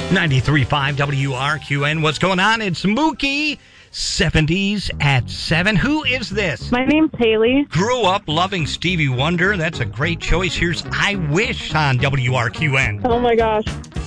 93.5 WRQN. What's going on? It's Mookie. 70s at 7. Who is this? My name's Haley. Grew up loving Stevie Wonder. That's a great choice. Here's I Wish on WRQN. Oh my gosh.